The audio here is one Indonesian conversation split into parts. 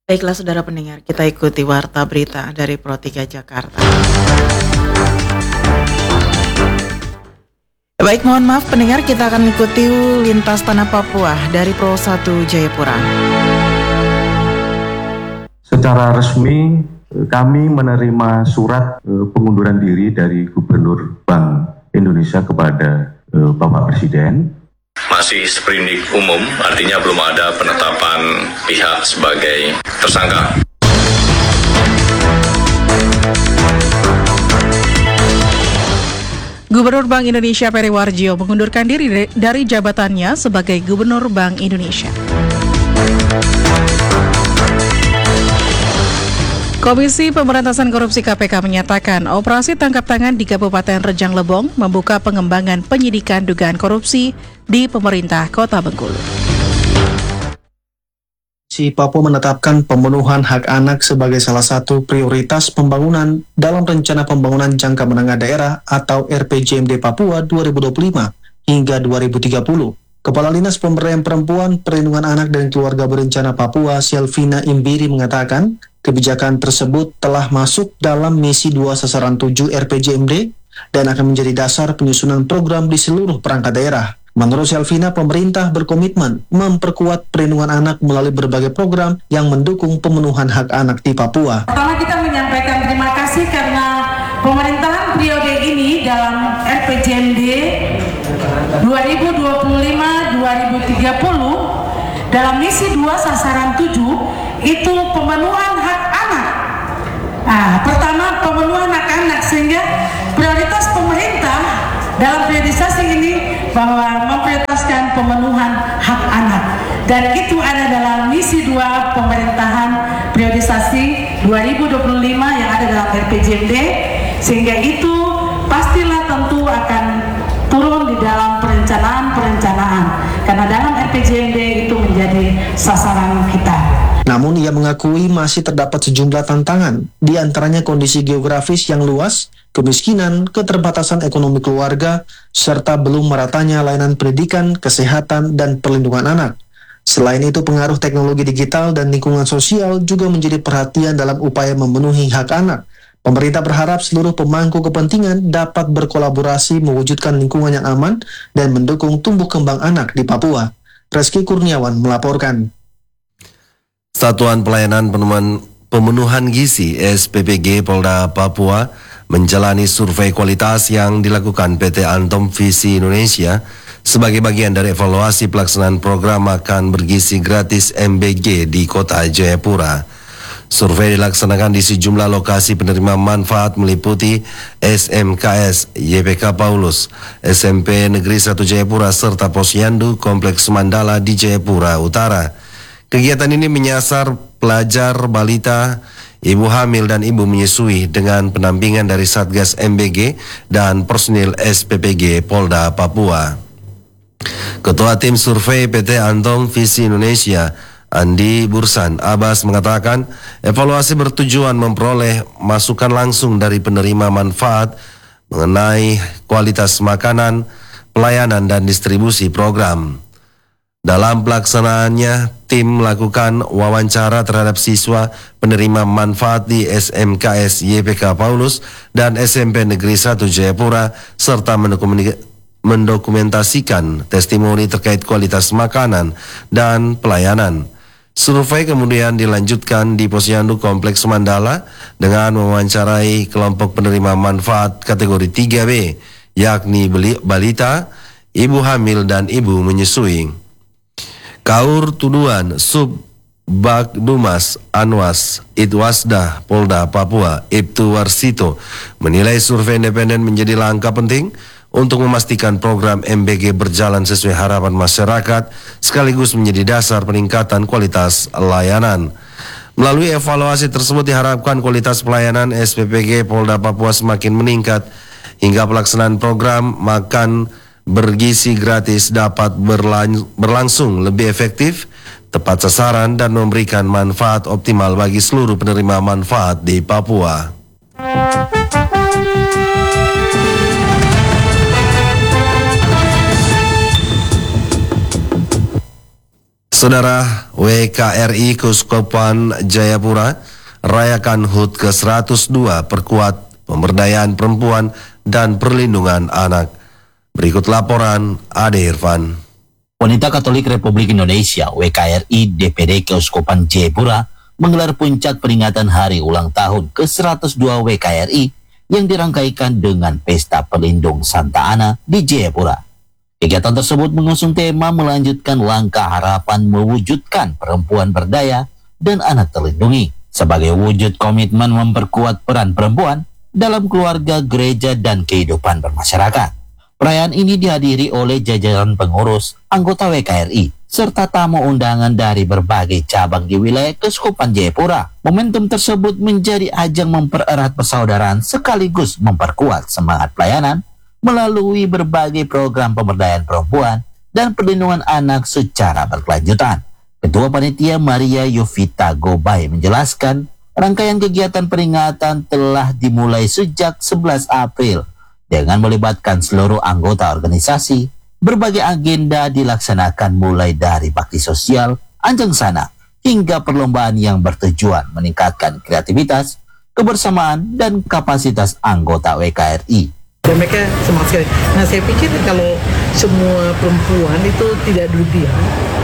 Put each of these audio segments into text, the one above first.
Baiklah saudara pendengar, kita ikuti warta berita dari Pro 3 Jakarta. Baik, mohon maaf pendengar, kita akan ikuti lintas tanah Papua dari Pro 1 Jayapura. Secara resmi kami menerima surat pengunduran diri dari Gubernur Bank Indonesia kepada Bapak Presiden. Masih sprindik umum, artinya belum ada penetapan pihak sebagai tersangka. Gubernur Bank Indonesia Peri Warjio mengundurkan diri dari jabatannya sebagai Gubernur Bank Indonesia. Komisi Pemberantasan Korupsi KPK menyatakan operasi tangkap tangan di Kabupaten Rejang Lebong membuka pengembangan penyidikan dugaan korupsi di pemerintah Kota Bengkulu. Papua menetapkan pemenuhan hak anak sebagai salah satu prioritas pembangunan dalam Rencana Pembangunan Jangka Menengah Daerah atau RPJMD Papua 2025 hingga 2030. Kepala Dinas Pemberdayaan Perempuan, Perlindungan Anak dan Keluarga Berencana Papua, Selvina Imbiri mengatakan, kebijakan tersebut telah masuk dalam misi 2 sasaran 7 RPJMD dan akan menjadi dasar penyusunan program di seluruh perangkat daerah. Menurut Selvina, pemerintah berkomitmen memperkuat perlindungan anak melalui berbagai program yang mendukung pemenuhan hak anak di Papua. Pertama, kita menyampaikan terima kasih karena pemerintahan periode ini dalam RPJMD 2025-2030 dalam misi 2 sasaran 7 itu pemenuhan hak anak. Pertama pemenuhan hak anak, sehingga prioritas pemerintah dalam priorisasi ini bahwa memprioritaskan pemenuhan hak anak, dan itu ada dalam misi 2 pemerintahan priorisasi 2025 yang ada dalam RPJMD, sehingga itu pastilah tentu akan turun di dalam perencanaan karena dalam RPJMD itu menjadi sasaran kita. Namun ia mengakui masih terdapat sejumlah tantangan, di antaranya kondisi geografis yang luas, kemiskinan, keterbatasan ekonomi keluarga, serta belum meratanya layanan pendidikan, kesehatan, dan perlindungan anak. Selain itu, pengaruh teknologi digital dan lingkungan sosial juga menjadi perhatian dalam upaya memenuhi hak anak. Pemerintah berharap seluruh pemangku kepentingan dapat berkolaborasi mewujudkan lingkungan yang aman dan mendukung tumbuh kembang anak di Papua. Reski Kurniawan melaporkan. Satuan Pelayanan Pemenuhan Gizi SPPG Polda Papua menjalani survei kualitas yang dilakukan PT Antom Visi Indonesia sebagai bagian dari evaluasi pelaksanaan program makan bergizi gratis MBG di Kota Jayapura. Survei dilaksanakan di sejumlah lokasi penerima manfaat meliputi SMKS YPK Paulus, SMP Negeri 1 Jayapura, serta Posyandu Kompleks Mandala di Jayapura Utara. Kegiatan ini menyasar pelajar, balita, ibu hamil dan ibu menyusui dengan pendampingan dari Satgas MBG dan personil SPPG Polda Papua. Ketua Tim Survei PT Antom Visi Indonesia, Andi Bursan Abbas, mengatakan evaluasi bertujuan memperoleh masukan langsung dari penerima manfaat mengenai kualitas makanan, pelayanan, dan distribusi program. Dalam pelaksanaannya, tim melakukan wawancara terhadap siswa penerima manfaat di SMKS YPK Paulus dan SMP Negeri 1 Jayapura, serta mendokumentasikan testimoni terkait kualitas makanan dan pelayanan. Survei kemudian dilanjutkan di Posyandu Kompleks Mandala dengan mewawancarai kelompok penerima manfaat kategori 3B, yakni balita, ibu hamil, dan ibu menyusui. Kaur Tuduhan Subbag Dumas Anwas Itwasda Polda Papua Ibtu Warsito menilai survei independen menjadi langkah penting untuk memastikan program MBG berjalan sesuai harapan masyarakat sekaligus menjadi dasar peningkatan kualitas layanan. Melalui evaluasi tersebut diharapkan kualitas pelayanan SPPG Polda Papua semakin meningkat hingga pelaksanaan program makan bergizi gratis dapat berlangsung lebih efektif, tepat sasaran, dan memberikan manfaat optimal bagi seluruh penerima manfaat di Papua. Saudara, WKRI Keuskupan Jayapura rayakan HUT ke-102 perkuat pemberdayaan perempuan dan perlindungan anak. Berikut laporan Ade Irfan. Wanita Katolik Republik Indonesia WKRI DPD Keuskupan Jayapura menggelar puncak peringatan hari ulang tahun ke-102 WKRI yang dirangkaikan dengan Pesta Pelindung Santa Ana di Jayapura. Kegiatan tersebut mengusung tema melanjutkan langkah harapan mewujudkan perempuan berdaya dan anak terlindungi sebagai wujud komitmen memperkuat peran perempuan dalam keluarga, gereja, dan kehidupan bermasyarakat. Perayaan ini dihadiri oleh jajaran pengurus, anggota WKRI, serta tamu undangan dari berbagai cabang di wilayah Keuskupan Jayapura. Momentum tersebut menjadi ajang mempererat persaudaraan sekaligus memperkuat semangat pelayanan melalui berbagai program pemberdayaan perempuan dan perlindungan anak secara berkelanjutan. Ketua Panitia Maria Yovita Gobay menjelaskan, rangkaian kegiatan peringatan telah dimulai sejak 11 April dengan melibatkan seluruh anggota organisasi. Berbagai agenda dilaksanakan mulai dari bakti sosial, anjang sana, hingga perlombaan yang bertujuan meningkatkan kreativitas, kebersamaan, dan kapasitas anggota WKRI. Dan mereka semangat sekali. Nah, saya pikir kalau semua perempuan itu tidak duduk diam,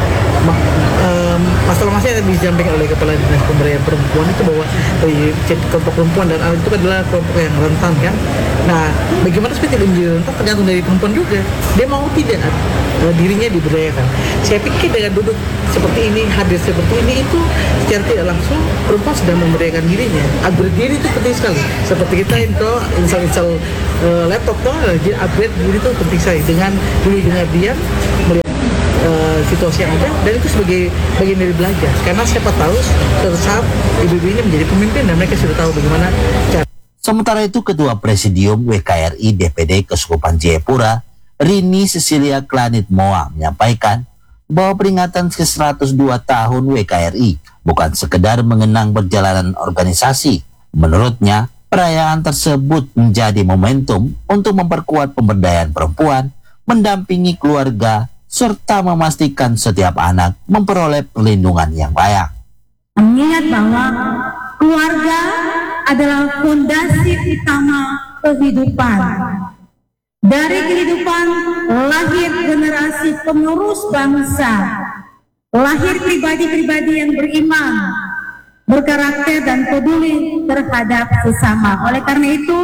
masalah-masalah yang disampaikan oleh Kepala Dinas Pemberdayaan Perempuan itu bahwa kelompok perempuan dan anak itu adalah kelompok yang rentan kan. Nah, bagaimana supaya tidak menjadi rentan tergantung dari perempuan juga. Dia mau tidak dirinya diberdayakan. Saya pikir dengan duduk seperti ini, hadir seperti ini itu secara tidak langsung perempuan sedang memberdayakan dirinya. Upgrade diri itu penting sekali. Seperti kita install laptop toh, jadi upgrade diri itu penting sekali. Dengan diam melihat situasi yang ada, dan itu sebagai bagian dari belajar. Karena siapa tahu suatu saat ibu-ibu ini menjadi pemimpin dan mereka sudah tahu bagaimana cara. Sementara itu, Ketua Presidium WKRI DPD Keuskupan Jayapura, Rini Cecilia Klanit Moa, menyampaikan bahwa peringatan ke-102 tahun WKRI bukan sekedar mengenang perjalanan organisasi. Menurutnya, perayaan tersebut menjadi momentum untuk memperkuat pemberdayaan perempuan, mendampingi keluarga, serta memastikan setiap anak memperoleh perlindungan yang layak. Mengingat bahwa keluarga adalah fondasi utama kehidupan. Dari kehidupan lahir generasi penerus bangsa, lahir pribadi-pribadi yang beriman, berkarakter dan peduli terhadap sesama. Oleh karena itu,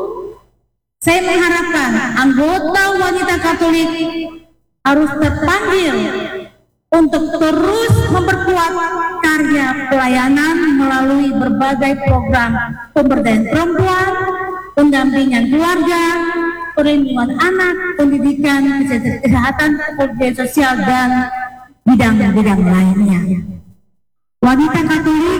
saya mengharapkan anggota wanita Katolik harus terpanggil untuk terus memperkuat karya pelayanan melalui berbagai program pemberdayaan perempuan, pendampingan keluarga, perlindungan anak, pendidikan, kesehatan, pekerjaan sosial, dan bidang-bidang lainnya. Wanita Katolik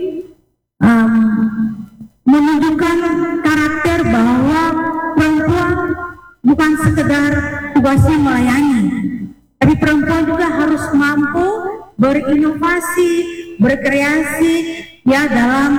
menunjukkan karakter bahwa perempuan bukan sekedar tugasnya melayani, tapi perempuan juga harus mampu berinovasi, berkreasi ya dalam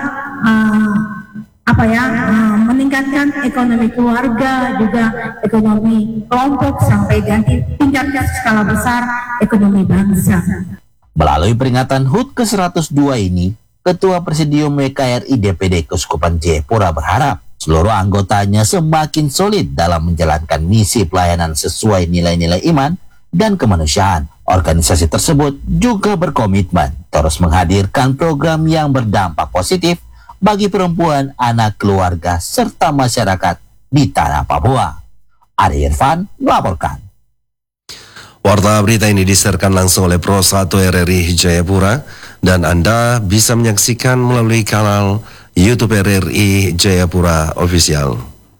meningkatkan ekonomi keluarga, juga ekonomi kelompok sampai ganti tingkatkan skala besar ekonomi bangsa. Melalui peringatan HUT ke-102 ini, Ketua Presidium WKRI DPD Keuskupan Jayapura berharap seluruh anggotanya semakin solid dalam menjalankan misi pelayanan sesuai nilai-nilai iman dan kemanusiaan. Organisasi tersebut juga berkomitmen terus menghadirkan program yang berdampak positif bagi perempuan, anak, keluarga, serta masyarakat di tanah Papua. Ade Irfan melaporkan. Warta berita ini disiarkan langsung oleh Pro 1 RRI Jayapura dan Anda bisa menyaksikan melalui kanal YouTube RRI Jayapura Official.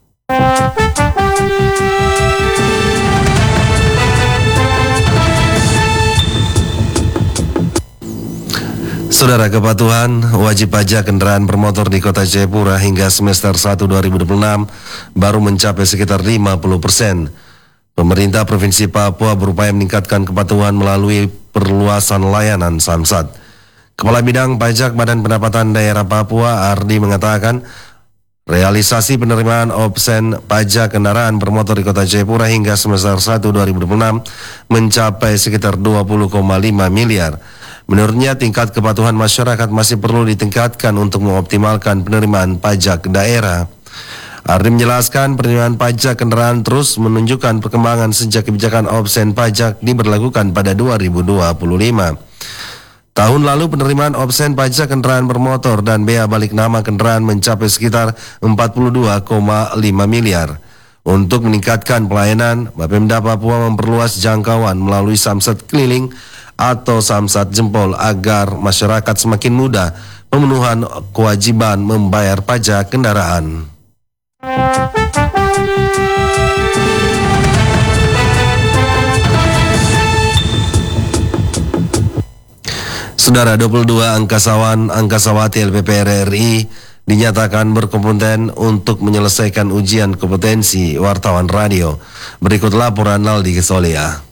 Saudara, kepatuhan wajib pajak kendaraan bermotor di Kota Jayapura hingga semester 1 2026 baru mencapai sekitar 50%. Pemerintah Provinsi Papua berupaya meningkatkan kepatuhan melalui perluasan layanan Samsat. Kepala Bidang Pajak Badan Pendapatan Daerah Papua Ardi mengatakan Realisasi penerimaan obsen pajak kendaraan bermotor di Kota Jayapura hingga semester 1 2026 mencapai sekitar 20,5 miliar. Menurutnya, tingkat kepatuhan masyarakat masih perlu ditingkatkan untuk mengoptimalkan penerimaan pajak daerah. Ardi menjelaskan penerimaan pajak kendaraan terus menunjukkan perkembangan sejak kebijakan obsen pajak diberlakukan pada 2025. Tahun lalu penerimaan obsen pajak kendaraan bermotor dan bea balik nama kendaraan mencapai sekitar 42,5 miliar. Untuk meningkatkan pelayanan, Bapemda Papua memperluas jangkauan melalui samsat keliling atau samsat jempol agar masyarakat semakin mudah pemenuhan kewajiban membayar pajak kendaraan. Saudara, 22 angkasawati LPP RRI dinyatakan berkompeten untuk menyelesaikan ujian kompetensi wartawan radio. Berikut laporan Naldi Kesolia.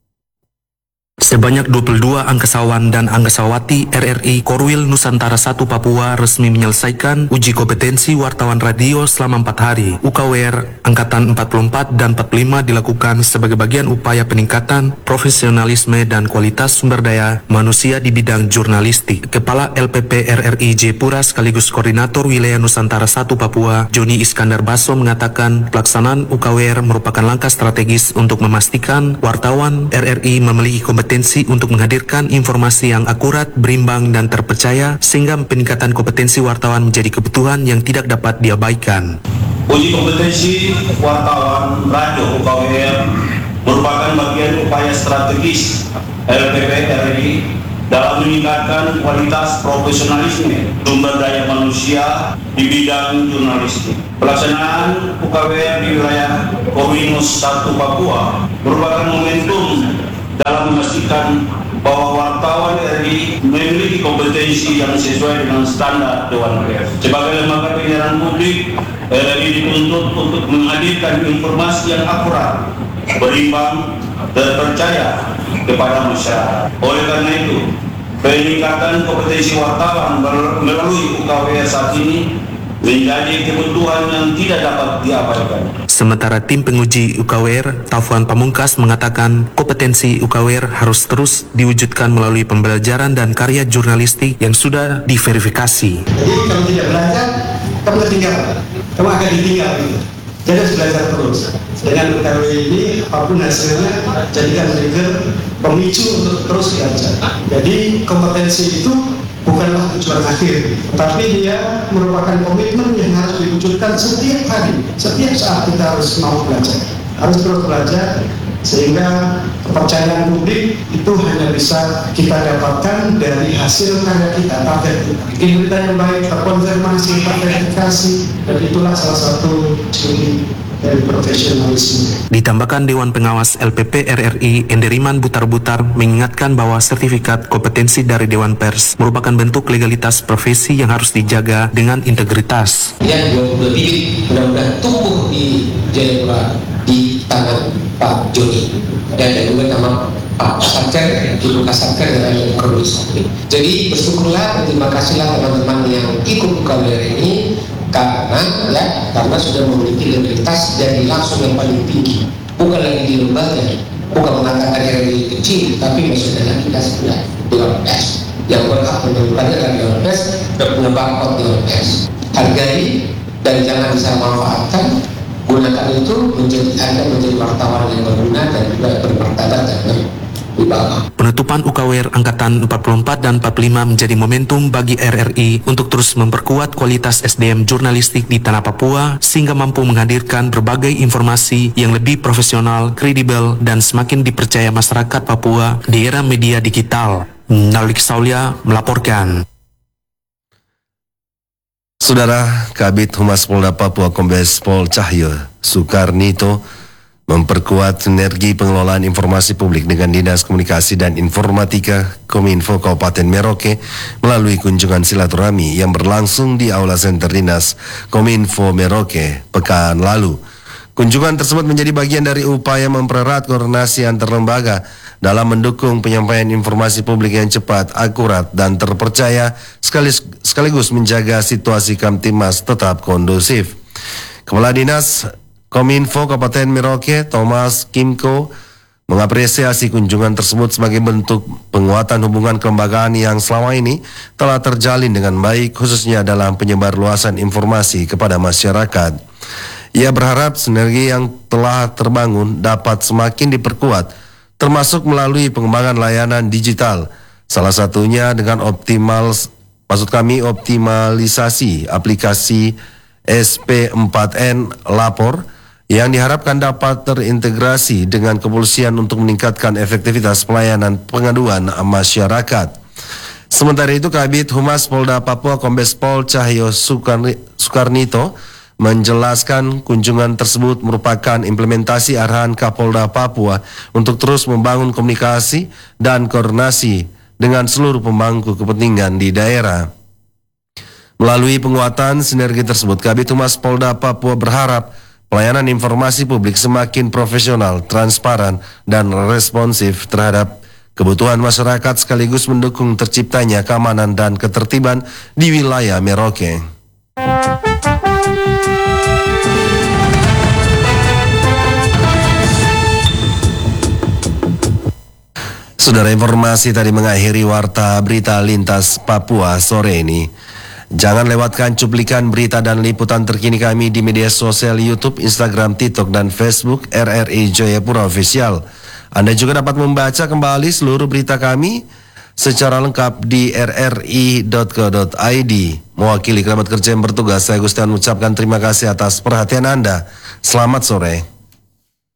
Sebanyak 22 angkasawan dan angkasawati RRI Korwil Nusantara 1 Papua resmi menyelesaikan uji kompetensi wartawan radio selama 4 hari. UKWR Angkatan 44 dan 45 dilakukan sebagai bagian upaya peningkatan profesionalisme dan kualitas sumber daya manusia di bidang jurnalistik. Kepala LPP RRI Jayapura sekaligus Koordinator Wilayah Nusantara 1 Papua, Joni Iskandar Baso mengatakan pelaksanaan UKWR merupakan langkah strategis untuk memastikan wartawan RRI memiliki kompetensi untuk menghadirkan informasi yang akurat, berimbang, dan terpercaya sehingga peningkatan kompetensi wartawan menjadi kebutuhan yang tidak dapat diabaikan. Uji kompetensi wartawan radio UKWR merupakan bagian upaya strategis LPP RRI dalam meningkatkan kualitas profesionalisme sumber daya manusia di bidang jurnalistik. Pelaksanaan UKWR di wilayah Korwinus 1 Papua merupakan momentum dalam memastikan bahwa wartawan RRI memiliki kompetensi yang sesuai dengan standar Dewan Pers. Sebagai lembaga penyiaran publik, RRI dituntut untuk menghadirkan informasi yang akurat, berimbang, terpercaya kepada masyarakat. Oleh karena itu, peningkatan kompetensi wartawan melalui UKWR saat ini menjadi kebutuhan yang tidak dapat diabaikan. Sementara tim penguji UKWR, Taufan Pamungkas, mengatakan kompetensi UKWR harus terus diwujudkan melalui pembelajaran dan karya jurnalistik yang sudah diverifikasi. Jadi kalau tidak belajar, kamu ketinggalan, kamu akan ditinggal gitu. Jadi harus belajar terus. Dengan UKWR ini, apapun hasilnya, jadikan trigger pemicu untuk terus belajar. Jadi kompetensi itu bukanlah tujuan akhir, tapi dia merupakan komitmen yang harus diwujudkan setiap hari, setiap saat kita harus mau belajar, harus terus belajar, sehingga kepercayaan publik itu hanya bisa kita dapatkan dari hasil karya kita, target kita. Kinerja yang baik, terkonfirmasi, terverifikasi, dan itulah salah satu ciri dari profesionalisme. Ditambahkan Dewan Pengawas LPP RRI Enderiman Butar-Butar mengingatkan bahwa sertifikat kompetensi dari Dewan Pers merupakan bentuk legalitas profesi yang harus dijaga dengan integritas. Yang 22 bibit mudah-mudahan tumbuh di Jayapura di tangan Pak Joni dan juga nama Pak Satker, Ibu Kasatker dan Ibu Korwis. Jadi bersyukurlah, terima kasihlah teman-teman yang ikut UKWR ini karena sudah memiliki legalitas dari langsung yang paling tinggi, bukan lagi di lembaga, bukan mengatakan RRI kecil, tapi maksudnya lagi sudah Dewan Pers yang berhak menyebutkannya dari Dewan Pers dan punya barcode Dewan Pers. Hargai dan jangan disalahmanfaatkan. Gunakan itu menjadi wartawan yang berguna dan juga bermartabat dan berwibawa. Penutupan UKWR Angkatan 44 dan 45 menjadi momentum bagi RRI untuk terus memperkuat kualitas SDM jurnalistik di tanah Papua sehingga mampu menghadirkan berbagai informasi yang lebih profesional, kredibel, dan semakin dipercaya masyarakat Papua di era media digital. Nalik Saulia melaporkan. Saudara, Kabid Humas Polda Papua Kombes Pol Cahyo Soekarnito memperkuat sinergi pengelolaan informasi publik dengan Dinas Komunikasi dan Informatika Kominfo Kabupaten Merauke melalui kunjungan silaturahmi yang berlangsung di Aula Senter Dinas Kominfo Merauke pekan lalu. Kunjungan tersebut menjadi bagian dari upaya mempererat koordinasi antar lembaga dalam mendukung penyampaian informasi publik yang cepat, akurat, dan terpercaya sekaligus menjaga situasi Kamtimas tetap kondusif. Kepala Dinas Kominfo Kabupaten Merauke, Thomas Kimko, mengapresiasi kunjungan tersebut sebagai bentuk penguatan hubungan kelembagaan yang selama ini telah terjalin dengan baik, khususnya dalam penyebar luasan informasi kepada masyarakat. Ia berharap sinergi yang telah terbangun dapat semakin diperkuat, termasuk melalui pengembangan layanan digital. Salah satunya dengan optimalisasi aplikasi SP4N Lapor yang diharapkan dapat terintegrasi dengan kepolisian untuk meningkatkan efektivitas pelayanan pengaduan masyarakat. Sementara itu, Kabid Humas Polda Papua Kombes Pol Cahyo Soekarnito menjelaskan kunjungan tersebut merupakan implementasi arahan Kapolda Papua untuk terus membangun komunikasi dan koordinasi dengan seluruh pemangku kepentingan di daerah. Melalui penguatan sinergi tersebut, Kabid Humas Polda Papua berharap pelayanan informasi publik semakin profesional, transparan, dan responsif terhadap kebutuhan masyarakat sekaligus mendukung terciptanya keamanan dan ketertiban di wilayah Merauke. Saudara, informasi tadi mengakhiri warta berita lintas Papua sore ini. Jangan lewatkan cuplikan berita dan liputan terkini kami di media sosial YouTube, Instagram, TikTok, dan Facebook RRI Jayapura Official. Anda juga dapat membaca kembali seluruh berita kami secara lengkap di rri.co.id. Mewakili kerabat kerja yang bertugas, saya Gustian mengucapkan terima kasih atas perhatian Anda. Selamat sore.